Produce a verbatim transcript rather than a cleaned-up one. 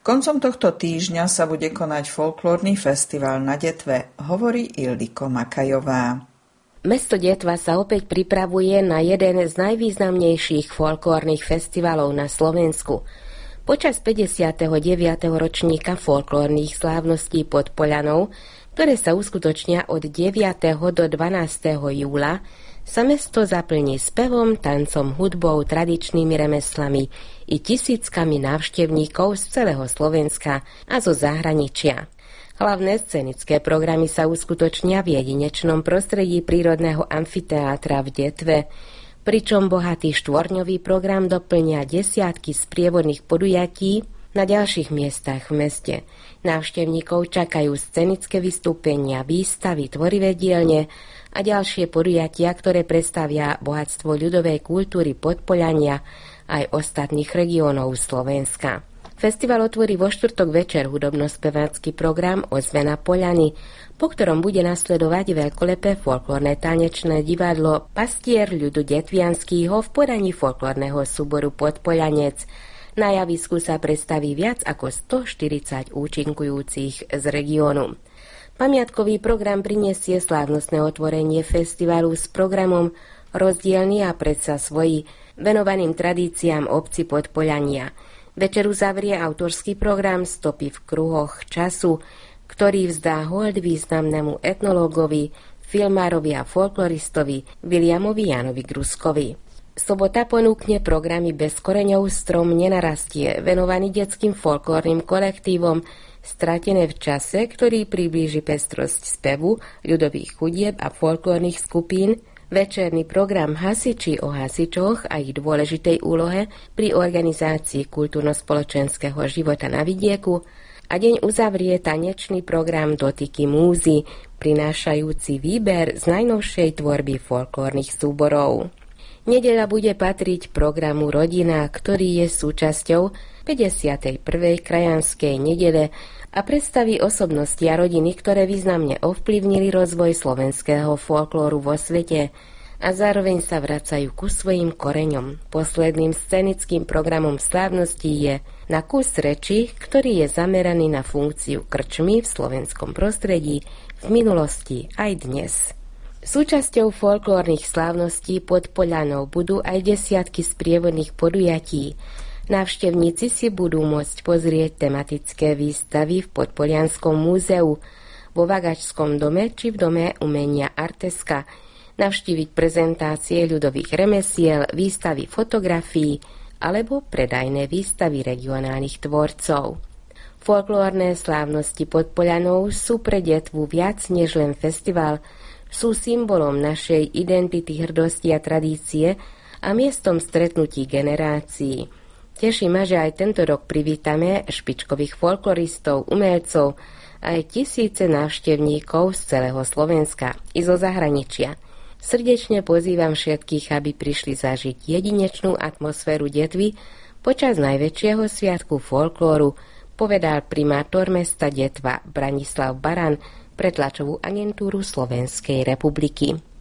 Koncom tohto týždňa sa bude konať folklórny festival na Detve, hovorí Ildiko Makajová. Mesto Detva sa opäť pripravuje na jeden z najvýznamnejších folklórnych festivalov na Slovensku. Počas päťdesiateho deviateho ročníka folklórnych slávností pod Poľanou, ktoré sa uskutočnia od deviateho do dvanásteho júla, sa mesto zaplní spevom, tancom, hudbou, tradičnými remeslami i tisíckami návštevníkov z celého Slovenska a zo zahraničia. Hlavné scenické programy sa uskutočnia v jedinečnom prostredí prírodného amfiteátra v Detve, pričom bohatý štvorňový program doplňa desiatky sprievodných podujatí na ďalších miestach v meste. Návštevníkov čakajú scenické vystúpenia, výstavy, tvorivé dielne a ďalšie podujatia, ktoré predstavia bohatstvo ľudovej kultúry Podpoľania aj ostatných regiónov Slovenska. Festival otvorí vo štvrtok večer hudobno-spevácky program Ozvena Poľany, po ktorom bude nasledovať veľkolepé folklórne tanečné divadlo Pastier ľudu detvianskyho v podaní folklórneho súboru Podpoľanec. Na javisku sa predstaví viac ako stoštyridsať účinkujúcich z regiónu. Pamiatkový program prinesie slávnostné otvorenie festivalu s programom rozdielny a predsa svoji, venovaným tradíciám obci Podpoľania. Večer uzavrie autorský program Stopy v kruhoch času, ktorý vzdá hold významnému etnológovi, filmárovi a folkloristovi Williamovi Janovi Gruskovi. Sobota ponúkne programy Bez koreňov strom nenarastie, venovaný detským folklórnym kolektívom Stratené v čase, ktorý priblíži pestrosť spevu, ľudových chudieb a folklórnych skupín, večerný program Hasiči o hasičoch a ich dôležitej úlohe pri organizácii kultúrno-spoločenského života na vidieku a deň uzavrie tanečný program Dotyky múzy, prinášajúci výber z najnovšej tvorby folklórnych súborov. Nedeľa bude patriť programu Rodina, ktorý je súčasťou päťdesiatej prvej krajanskej nedele a predstaví osobnosti a rodiny, ktoré významne ovplyvnili rozvoj slovenského folklóru vo svete a zároveň sa vracajú ku svojim koreňom. Posledným scenickým programom slávnosti je Na kus reči, ktorý je zameraný na funkciu krčmy v slovenskom prostredí v minulosti aj dnes. Súčasťou folklórnych slávností pod Poľanou budú aj desiatky sprievodných podujatí. Návštevníci si budú môcť pozrieť tematické výstavy v Podpoľanskom múzeu, vo Vagačskom dome či v Dome umenia Arteska, navštíviť prezentácie ľudových remesiel, výstavy fotografií alebo predajné výstavy regionálnych tvorcov. Folklórne slávnosti pod Poľanou sú pre Detvu viac než len festival, sú symbolom našej identity, hrdosti a tradície a miestom stretnutí generácií. Teší ma, že aj tento rok privítame špičkových folkloristov, umelcov a aj tisíce návštevníkov z celého Slovenska i zo zahraničia. Srdečne pozývam všetkých, aby prišli zažiť jedinečnú atmosféru Detvy počas najväčšieho sviatku folklóru, povedal primátor mesta Detva Branislav Baran pre tlačovú agentúru Slovenskej republiky.